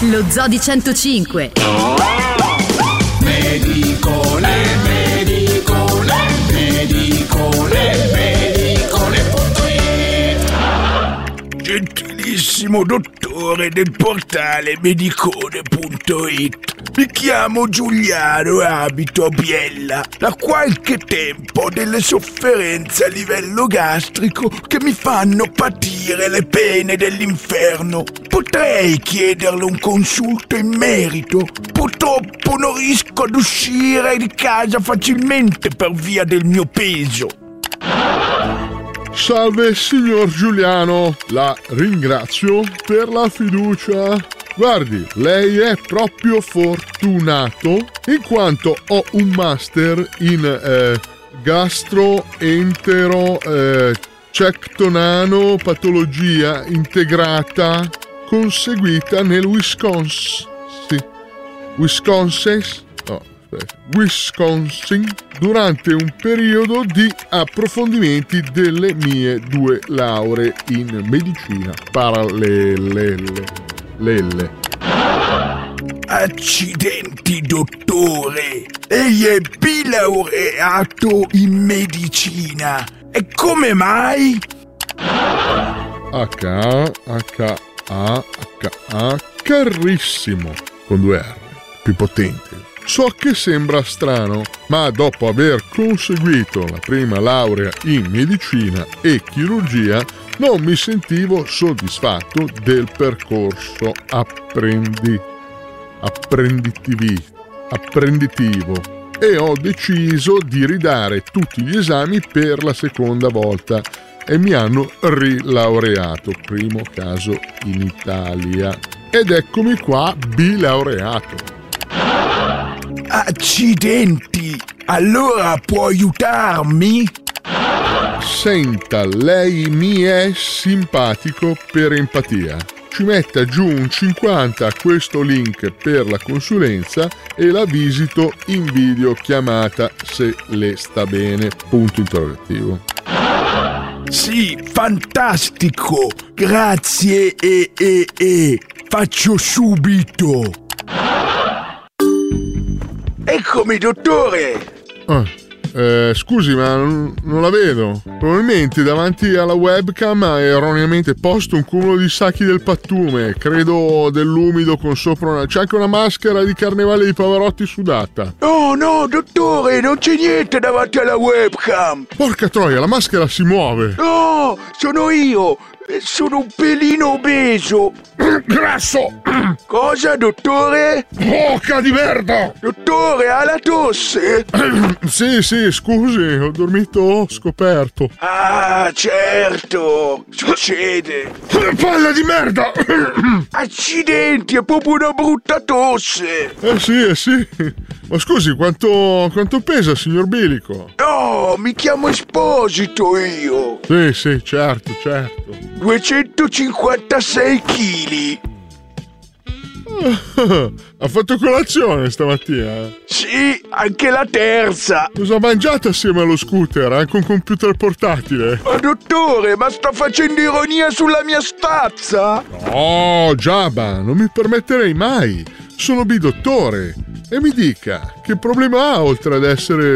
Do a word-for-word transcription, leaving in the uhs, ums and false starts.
Lo Zoo di centocinque. Medicole, medicole, medicole, medicole punto it. Gentilissimo dottore del portale medicole punto it. Mi chiamo Giuliano e abito a Biella. Da qualche tempo ho delle sofferenze a livello gastrico che mi fanno patire le pene dell'inferno. Potrei chiederle un consulto in merito? Purtroppo non riesco ad uscire di casa facilmente per via del mio peso. Salve signor Giuliano, la ringrazio per la fiducia. Guardi, lei è proprio fortunato in quanto ho un master in eh, gastroentero eh, cectonano patologia integrata conseguita nel Wisconsin. Sì. Wisconsin? No, aspetta. Wisconsin durante un periodo di approfondimenti delle mie due lauree in medicina parallele. Lelle. Accidenti dottore, lei è bilaureato in medicina. E come mai? H H A H A carissimo con due R, più potente. So che sembra strano, ma dopo aver conseguito la prima laurea in medicina e chirurgia non mi sentivo soddisfatto del percorso apprendi, apprenditivi, apprenditivo e ho deciso di ridare tutti gli esami per la seconda volta e mi hanno rilaureato, primo caso in Italia, ed eccomi qua bilaureato. Accidenti! Allora può aiutarmi? Senta, lei mi è simpatico per empatia. Ci metta giù un cinquanta a questo link per la consulenza e la visito in videochiamata se le sta bene. Punto interrogativo. Sì, fantastico! Grazie e e e faccio subito! Eccomi dottore! Ah. Eh, scusi, ma non, non la vedo. Probabilmente davanti alla webcam ha erroneamente posto un cumulo di sacchi del pattume, credo dell'umido con sopra una... C'è anche una maschera di Carnevale di Pavarotti sudata. No, no, dottore, non c'è niente davanti alla webcam. Porca troia, la maschera si muove. No, sono io. Sono un pelino obeso. Grasso. Cosa, dottore? Bocca di merda. Dottore, ha la tosse? Sì, sì, scusi, ho dormito scoperto. Ah, certo, succede. Palla di merda. Accidenti, è proprio una brutta tosse. Eh sì, eh sì. Ma scusi, quanto, quanto pesa, signor Bilico? No, mi chiamo Esposito io. Sì, sì, certo, certo. duecentocinquantasei chili. Ha fatto colazione stamattina? Sì, anche la terza. Cosa ha mangiato assieme allo scooter? Anche un computer portatile? Ma dottore, ma sta facendo ironia sulla mia stazza? No, Giabba, non mi permetterei mai. Sono bidottore. E mi dica, che problema ha oltre ad essere